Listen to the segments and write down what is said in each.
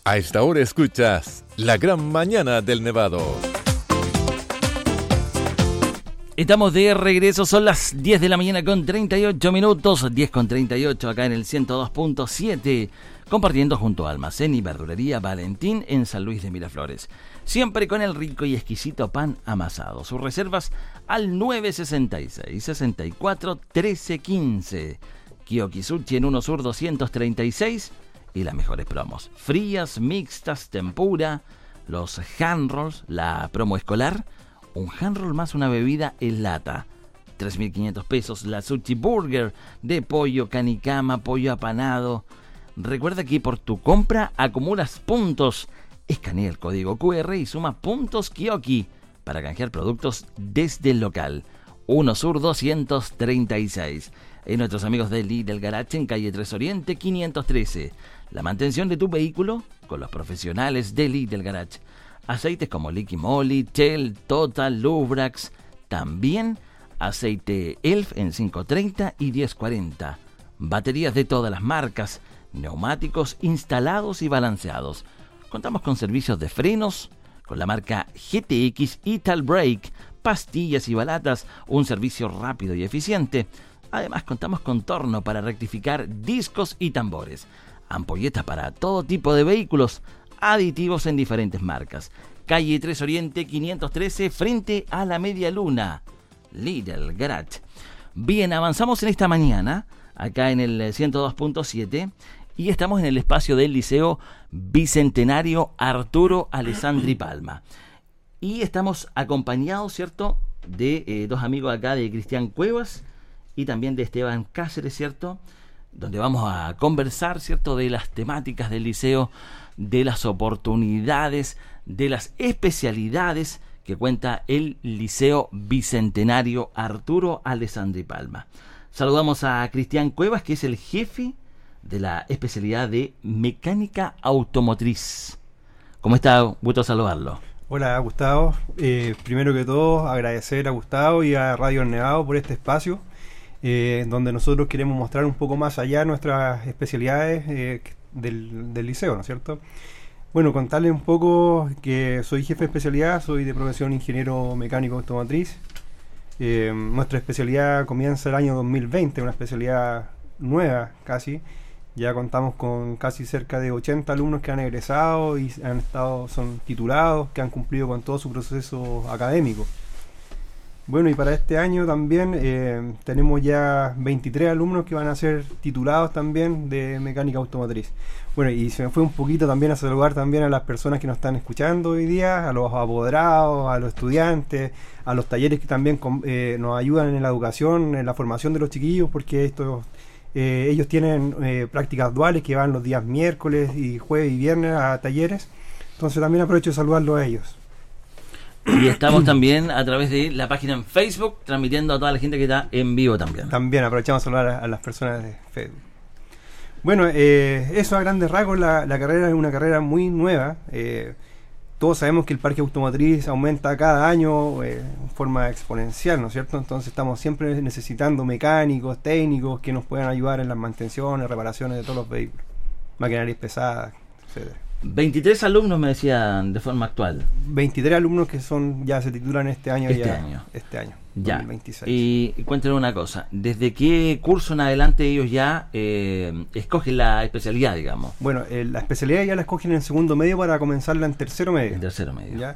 A esta hora escuchas La Gran Mañana del Nevado. Estamos de regreso, son las 10 de la mañana con 38 minutos, 10 con 38 acá en el 102.7, compartiendo junto a Almacén y Verdulería Valentín en San Luis de Miraflores. Siempre con el rico y exquisito pan amasado. Sus reservas al 966-64-1315. Kiyoki Sushi en 1 Sur 236 y las mejores promos. Frías, mixtas, tempura, los hand rolls, la promo escolar. Un hand roll más una bebida en lata. 3.500 pesos. La sushi burger de pollo canicama, pollo apanado. Recuerda que por tu compra acumulas puntos. Escanea el código QR y suma puntos Kiyoki para canjear productos desde el local. 1 Sur 236. En nuestros amigos de Lidl Garage en calle 3 Oriente 513. La mantención de tu vehículo con los profesionales de Lidl Garage. Aceites como Liqui Moly, Shell, Total, Lubrax. También aceite Elf en 530 y 1040. Baterías de todas las marcas. Neumáticos instalados y balanceados. Contamos con servicios de frenos con la marca GTX Ital Brake. Pastillas y balatas. Un servicio rápido y eficiente. Además contamos con torno para rectificar discos y tambores. Ampolletas para todo tipo de vehículos. Aditivos en diferentes marcas. Calle 3 Oriente 513 frente a la Media Luna. Lidl Garage. Bien, avanzamos en esta mañana acá en el 102.7 y estamos en el espacio del Liceo Bicentenario Arturo Alessandri Palma. Y estamos acompañados, ¿cierto?, de dos amigos acá, de Cristian Cuevas y también de Esteban Cáceres, ¿cierto?, donde vamos a conversar, ¿cierto?, de las temáticas del liceo, de las oportunidades, de las especialidades que cuenta el Liceo Bicentenario Arturo Alessandri Palma. Saludamos a Cristian Cuevas, que es el jefe de la especialidad de mecánica automotriz. ¿Cómo está? Gusto saludarlo. Hola, Gustavo. Primero que todo, agradecer a Gustavo y a Radio El Nevado por este espacio, donde nosotros queremos mostrar un poco más allá nuestras especialidades del liceo, ¿no es cierto? Bueno, contarles un poco que soy jefe de especialidad, soy de profesión ingeniero mecánico automotriz. Nuestra especialidad comienza el año 2020, una especialidad nueva casi. Ya contamos con casi cerca de 80 alumnos que han egresado y son titulados, que han cumplido con todo su proceso académico. Bueno, y para este año también tenemos ya 23 alumnos que van a ser titulados también de mecánica automotriz. Bueno, y se me fue un poquito también a saludar también a las personas que nos están escuchando hoy día, a los apoderados, a los estudiantes, a los talleres que también nos ayudan en la educación, en la formación de los chiquillos, porque ellos tienen prácticas duales que van los días miércoles y jueves y viernes a talleres. Entonces también aprovecho de saludarlos a ellos. Y estamos también a través de la página en Facebook, transmitiendo a toda la gente que está en vivo también. También aprovechamos a saludar a las personas de Facebook. Bueno, eso a grandes rasgos, la carrera es una carrera muy nueva. Todos sabemos que el parque automotriz aumenta cada año en forma exponencial, ¿no es cierto? Entonces estamos siempre necesitando mecánicos, técnicos que nos puedan ayudar en las mantenciones, reparaciones de todos los vehículos, maquinarias pesadas, etcétera. 23 alumnos me decían de forma actual. 23 alumnos que ya se titulan este año. Este año, ya. 2026. Y cuéntenos una cosa, ¿desde qué curso en adelante ellos ya escogen la especialidad, digamos? Bueno, la especialidad ya la escogen en segundo medio para comenzarla en tercero medio. En tercero medio. ¿Ya?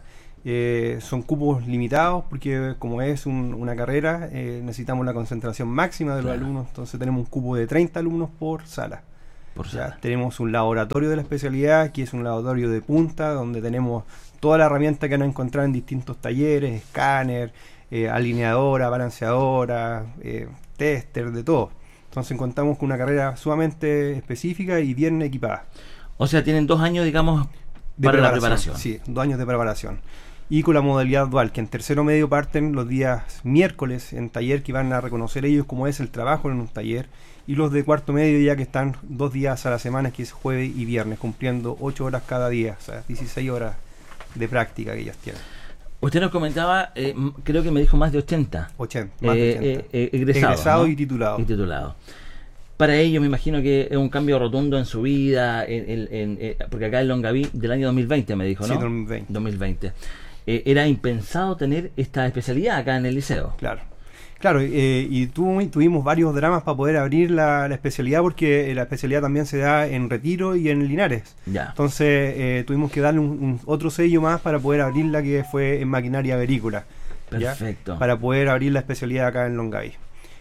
Son cupos limitados porque como es una carrera, necesitamos la concentración máxima de los alumnos, entonces tenemos un cupo de 30 alumnos por sala. Ya, tenemos un laboratorio de la especialidad, que es un laboratorio de punta, donde tenemos toda la herramienta que van a encontrar en distintos talleres, escáner, alineadora, balanceadora, tester, de todo. Entonces contamos con una carrera sumamente específica y bien equipada. O sea, tienen 2 años, digamos, para la preparación. Sí, 2 años de preparación. Y con la modalidad dual, que en tercero medio parten los días miércoles en taller, que van a reconocer ellos cómo es el trabajo en un taller, y los de cuarto medio ya que están 2 días a la semana, que es jueves y viernes, cumpliendo 8 horas cada día, o sea, 16 horas de práctica que ellos tienen. Usted nos comentaba, creo que me dijo más de 80. Más de 80. Egresados, ¿no? Y titulados. Para ellos me imagino que es un cambio rotundo en su vida, porque acá en Longaví del año 2020 me dijo, ¿no? Sí, 2020. 2020. Era impensado tener esta especialidad acá en el liceo. Claro. Claro, y tuvimos varios dramas para poder abrir la especialidad, porque la especialidad también se da en Retiro y en Linares. Ya. Entonces tuvimos que darle otro sello más para poder abrirla, que fue en maquinaria agrícola. Perfecto. ¿Ya? Para poder abrir la especialidad acá en Longaví.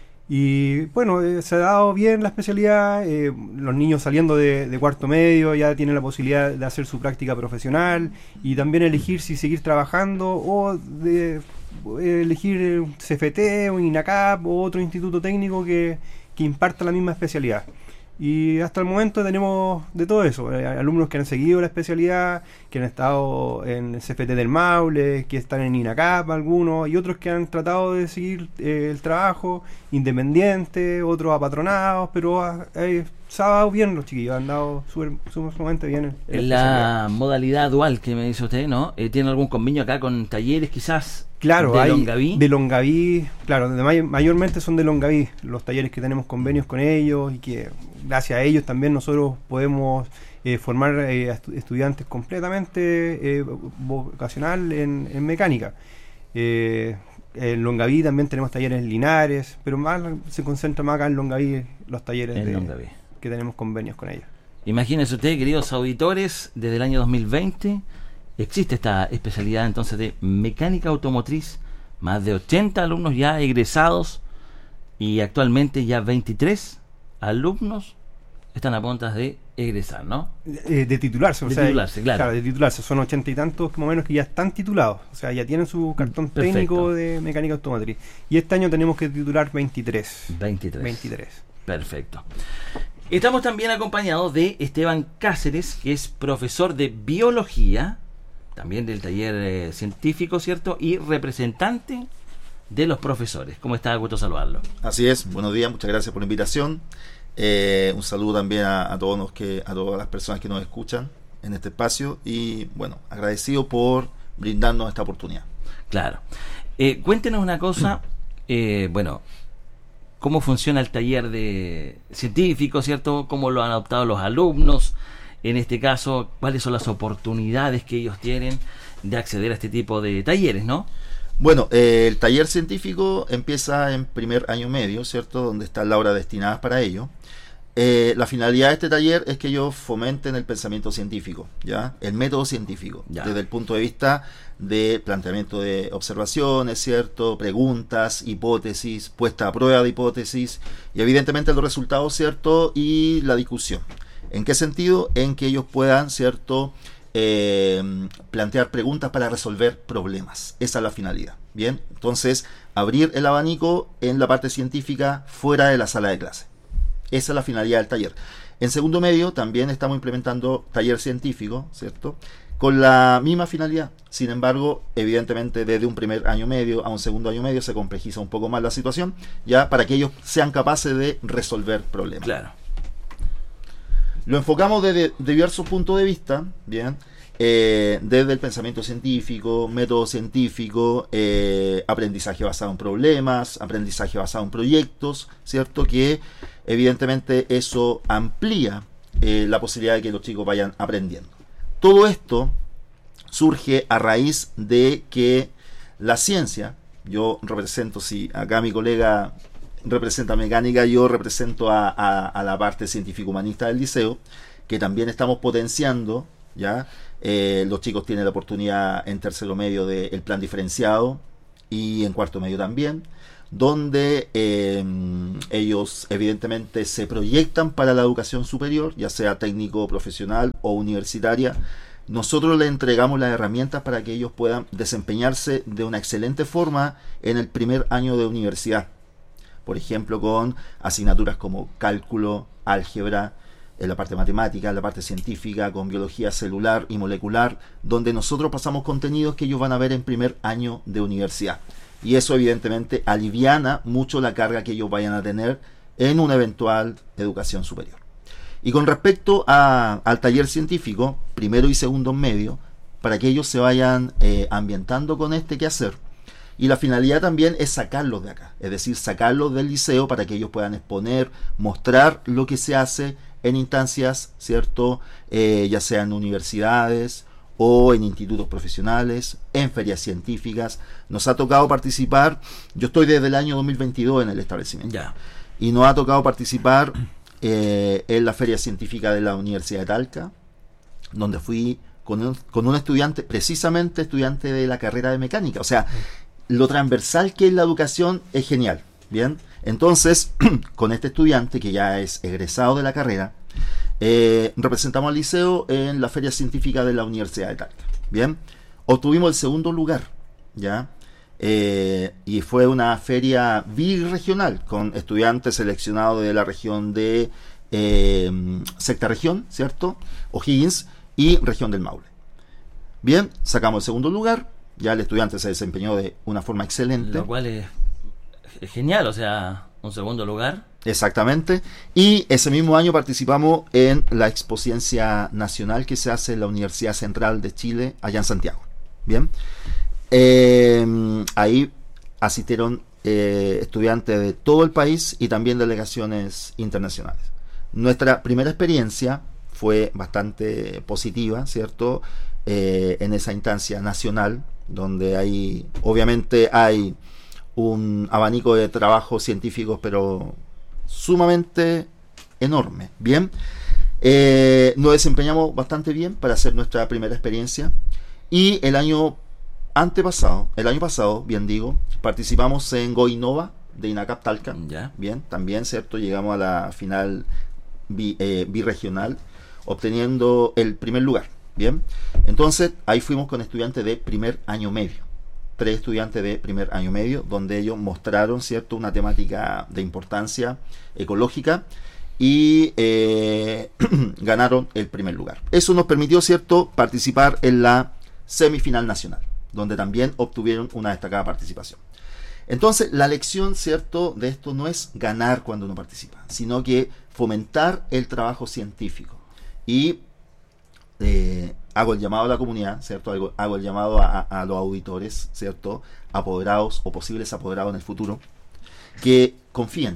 Y bueno, se ha dado bien la especialidad, los niños saliendo de cuarto medio ya tienen la posibilidad de hacer su práctica profesional y también elegir si seguir trabajando o de elegir un CFT, un INACAP o otro instituto técnico que imparta la misma especialidad. Y hasta el momento tenemos de todo eso, alumnos que han seguido la especialidad, que han estado en el CFT del Maule, que están en INACAP algunos, y otros que han tratado de seguir el trabajo independiente, otros apatronados, pero se ha dado bien los chiquillos, han dado sumamente bien. En la modalidad dual que me dice usted, ¿no? ¿Tiene algún convenio acá con talleres quizás? Claro, de Longaví. De Longaví, claro, mayormente son de Longaví los talleres que tenemos convenios con ellos y que gracias a ellos también nosotros podemos formar estudiantes completamente vocacional en mecánica. En Longaví también tenemos talleres en Linares, pero más se concentra más acá en Longaví los talleres Longaví, que tenemos convenios con ellos. Imagínense ustedes, queridos auditores, desde el año 2020 existe esta especialidad entonces de mecánica automotriz, más de 80 alumnos ya egresados y actualmente ya 23 alumnos están a punto de egresar, ¿no? De titularse, claro. De titularse, son 80 y tantos más o menos que ya están titulados, o sea, ya tienen su cartón técnico de mecánica automotriz. Y este año tenemos que titular 23. 23. Perfecto. Estamos también acompañados de Esteban Cáceres, que es profesor de biología, también del taller científico, ¿cierto? Y representante de los profesores. ¿Cómo está? Gusto saludarlo. Así es, buenos días, muchas gracias por la invitación. Un saludo también a todas las personas que nos escuchan en este espacio y bueno, agradecido por brindarnos esta oportunidad. Claro. Cuéntenos una cosa, bueno, cómo funciona el taller de científico, ¿cierto? ¿Cómo lo han adoptado los alumnos? En este caso, ¿cuáles son las oportunidades que ellos tienen de acceder a este tipo de talleres, no? Bueno, el taller científico empieza en primer año medio, ¿cierto? Donde están las horas destinadas para ello. La finalidad de este taller es que ellos fomenten el pensamiento científico, ¿ya? El método científico, ya. Desde el punto de vista de planteamiento de observaciones, ¿cierto? Preguntas, hipótesis, puesta a prueba de hipótesis y evidentemente los resultados, ¿cierto? Y la discusión. ¿En qué sentido? En que ellos puedan, ¿cierto? Plantear preguntas para resolver problemas. Esa es la finalidad. Bien, entonces abrir el abanico en la parte científica fuera de la sala de clase. Esa es la finalidad del taller. En segundo medio también estamos implementando taller científico, ¿cierto? Con la misma finalidad. Sin embargo, evidentemente desde un primer año medio a un segundo año medio se complejiza un poco más la situación, ya para que ellos sean capaces de resolver problemas. Claro. Lo enfocamos desde diversos puntos de vista, bien, desde el pensamiento científico, método científico, aprendizaje basado en problemas, aprendizaje basado en proyectos, ¿cierto? Que evidentemente eso amplía la posibilidad de que los chicos vayan aprendiendo. Todo esto surge a raíz de que la ciencia, yo represento, si acá mi colega representa mecánica, yo represento a la parte científico-humanista del liceo, que también estamos potenciando, ¿ya? Los chicos tienen la oportunidad en tercero medio del plan diferenciado y en cuarto medio también, donde ellos evidentemente se proyectan para la educación superior, ya sea técnico, profesional o universitaria. Nosotros les entregamos las herramientas para que ellos puedan desempeñarse de una excelente forma en el primer año de universidad. Por ejemplo, con asignaturas como cálculo, álgebra, en la parte matemática, en la parte científica, con biología celular y molecular, donde nosotros pasamos contenidos que ellos van a ver en primer año de universidad. Y eso evidentemente aliviana mucho la carga que ellos vayan a tener en una eventual educación superior. Y con respecto al taller científico, primero y segundo medio, para que ellos se vayan ambientando con este quehacer, y la finalidad también es sacarlos de acá, es decir, sacarlos del liceo para que ellos puedan exponer, mostrar lo que se hace en instancias, ¿cierto? Ya sea en universidades o en institutos profesionales, en ferias científicas. Nos ha tocado participar, yo estoy desde el año 2022 en el establecimiento, Ya. y nos ha tocado participar en la feria científica de la Universidad de Talca, donde fui con un estudiante, precisamente estudiante de la carrera de mecánica. O sea, lo transversal que es la educación es genial. Bien, entonces, con este estudiante que ya es egresado de la carrera, representamos al liceo en la feria científica de la Universidad de Talca. Bien, obtuvimos el segundo lugar, ¿ya? Y fue una feria birregional con estudiantes seleccionados de la región de sexta región, ¿cierto? O'Higgins y región del Maule. Bien, sacamos el segundo lugar, ya el estudiante se desempeñó de una forma excelente. Lo cual es genial, o sea, un segundo lugar. Exactamente. Y ese mismo año participamos en la Expociencia Nacional que se hace en la Universidad Central de Chile, allá en Santiago. Bien. Ahí asistieron estudiantes de todo el país y también delegaciones internacionales. Nuestra primera experiencia fue bastante positiva, ¿cierto? En esa instancia nacional, donde obviamente hay un abanico de trabajos científicos, pero sumamente enorme. Bien, nos desempeñamos bastante bien para hacer nuestra primera experiencia, y el año pasado, bien digo, participamos en GoInnova de INACAP Talca. Ya. Bien, también, ¿cierto? Llegamos a la final birregional, obteniendo el primer lugar. Bien, entonces ahí fuimos con estudiantes de primer año medio, 3 estudiantes de primer año medio, donde ellos mostraron, ¿cierto?, una temática de importancia ecológica y ganaron el primer lugar. Eso nos permitió, ¿cierto?, participar en la semifinal nacional, donde también obtuvieron una destacada participación. Entonces, la lección, ¿cierto?, de esto no es ganar cuando uno participa, sino que fomentar el trabajo científico. Y hago el llamado a la comunidad, ¿cierto? Hago el llamado a los auditores, ¿cierto?, apoderados o posibles apoderados en el futuro, que confíen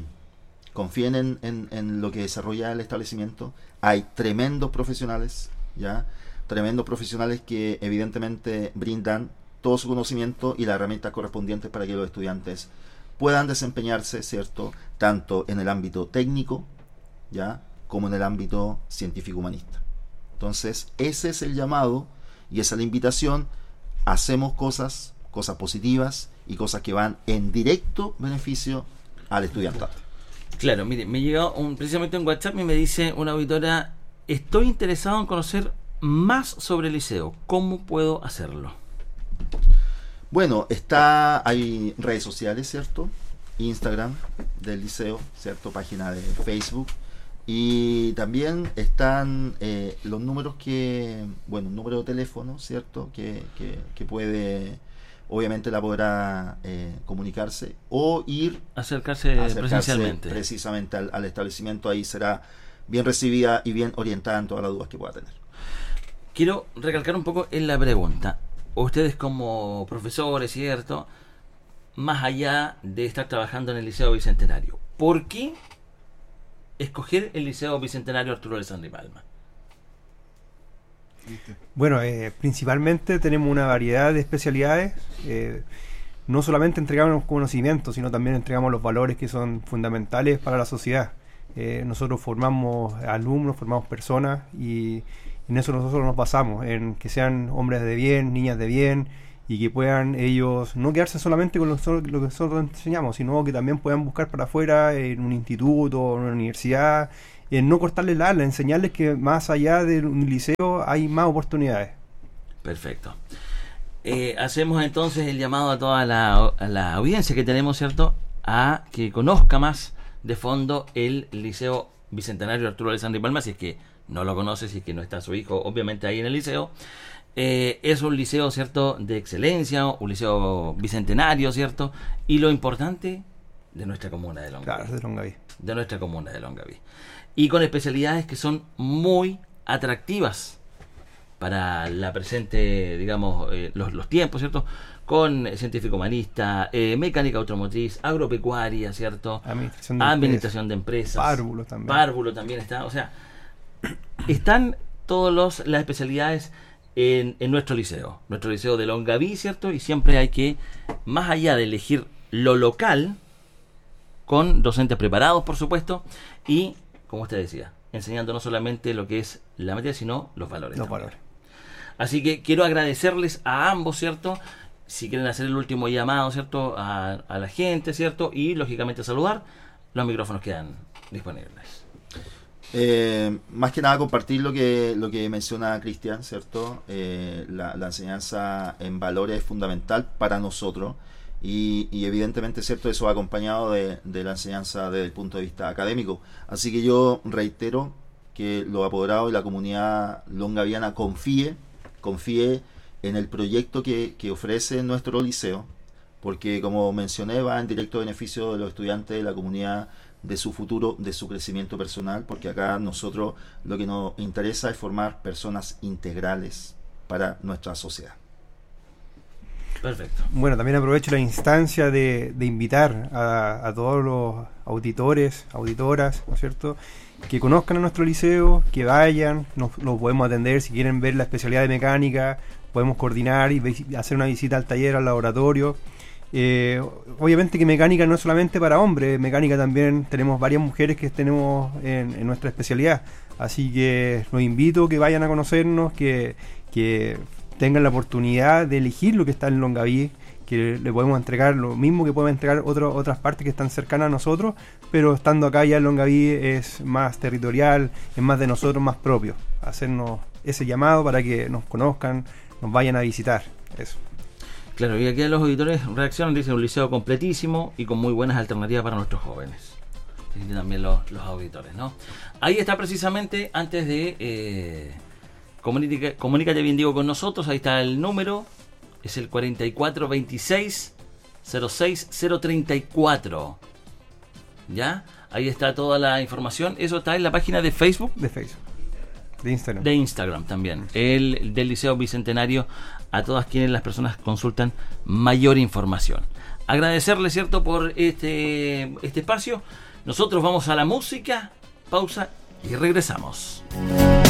en lo que desarrolla el establecimiento. Hay tremendos profesionales, ¿ya? Tremendos profesionales que evidentemente brindan todo su conocimiento y las herramientas correspondientes para que los estudiantes puedan desempeñarse, ¿cierto?, tanto en el ámbito técnico, ¿ya?, como en el ámbito científico-humanista. Entonces, ese es el llamado y esa es la invitación. Hacemos cosas positivas y cosas que van en directo beneficio al estudiantado. Claro, mire, me llegó precisamente un WhatsApp y me dice una auditora: estoy interesado en conocer más sobre el liceo, ¿cómo puedo hacerlo? Bueno, hay redes sociales, ¿cierto? Instagram del liceo, ¿cierto? Página de Facebook. Y también están los números un número de teléfono, ¿cierto? Que puede, obviamente la podrá comunicarse o acercarse presencialmente. Precisamente al establecimiento. Ahí será bien recibida y bien orientada en todas las dudas que pueda tener. Quiero recalcar un poco en la pregunta. Ustedes como profesores, ¿cierto?, más allá de estar trabajando en el Liceo Bicentenario, ¿por qué escoger el Liceo Bicentenario Arturo Alessandri Palma? Bueno, principalmente tenemos una variedad de especialidades. No solamente entregamos conocimientos, sino también entregamos los valores que son fundamentales para la sociedad. Nosotros formamos alumnos, formamos personas, y en eso nosotros nos basamos, en que sean hombres de bien, niñas de bien, y que puedan ellos no quedarse solamente con lo que nosotros enseñamos, sino que también puedan buscar para afuera, en un instituto, en una universidad, en no cortarles la ala, enseñarles que más allá de un liceo hay más oportunidades. Perfecto. Hacemos entonces el llamado a toda la audiencia que tenemos, ¿cierto?, a que conozca más de fondo el Liceo Bicentenario Arturo Alessandri Palma, si es que no lo conoce, si es que no está su hijo, obviamente, ahí en el liceo. Es un liceo, ¿cierto?, de excelencia, un liceo bicentenario, ¿cierto?, y lo importante, de nuestra comuna de Longaví. Claro, de Longaví. De nuestra comuna de Longaví. Y con especialidades que son muy atractivas para la presente, digamos, los tiempos, ¿cierto? Con científico humanista, mecánica automotriz, agropecuaria, ¿cierto? Administración de empresas. Párvulo también está. O sea, están todas las especialidades en nuestro liceo de Longaví, ¿cierto? Y siempre hay que, más allá de elegir lo local, con docentes preparados, por supuesto, y, como usted decía, enseñando no solamente lo que es la materia, sino los valores. Así que quiero agradecerles a ambos, ¿cierto? Si quieren hacer el último llamado, ¿cierto? A la gente, ¿cierto? Y, lógicamente, saludar, los micrófonos quedan disponibles. Más que nada compartir lo que menciona Cristian, ¿cierto? La enseñanza en valores es fundamental para nosotros y evidentemente, ¿cierto? Eso va acompañado de la enseñanza desde el punto de vista académico. Así que yo reitero que los apoderados y la comunidad longaviana confíe en el proyecto que ofrece nuestro liceo, porque, como mencioné, va en directo beneficio de los estudiantes, de la comunidad, de su futuro, de su crecimiento personal, porque acá nosotros lo que nos interesa es formar personas integrales para nuestra sociedad. Perfecto. Bueno, también aprovecho la instancia de invitar a todos los auditores, auditoras, ¿no es cierto?, que conozcan a nuestro liceo, que vayan, los podemos atender. Si quieren ver la especialidad de mecánica, podemos coordinar y hacer una visita al taller, al laboratorio. Obviamente que mecánica no es solamente para hombres, mecánica también tenemos varias mujeres que tenemos en nuestra especialidad, así que los invito a que vayan a conocernos, que tengan la oportunidad de elegir lo que está en Longaví, que le podemos entregar lo mismo que podemos entregar otras partes que están cercanas a nosotros, pero estando acá ya en Longaví es más territorial, es más de nosotros, más propio, hacernos ese llamado para que nos conozcan, nos vayan a visitar, eso. Claro, y aquí los auditores reaccionan, dicen un liceo completísimo y con muy buenas alternativas para nuestros jóvenes. Y también los auditores, ¿no? Ahí está precisamente, antes de comunícate bien, Diego, con nosotros, ahí está el número, es el 4426-06034. ¿Ya? Ahí está toda la información, eso está en la página de Facebook. De Instagram también, el del Liceo Bicentenario, a todas quienes las personas consultan mayor información. Agradecerle, ¿cierto?, por este espacio. Nosotros vamos a la música, pausa y regresamos.